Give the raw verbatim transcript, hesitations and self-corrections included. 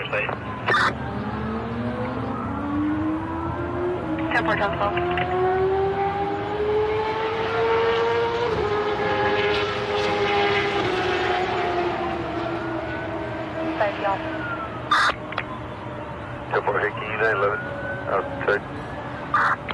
space. ten point twelve. Five y'all. ten four, hey, can you nine eleven? Outside.